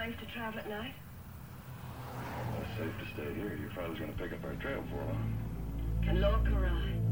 safe to travel at night? Well, it's safe to stay here. Your father's gonna pick up our trail for long. Can Lord Karai?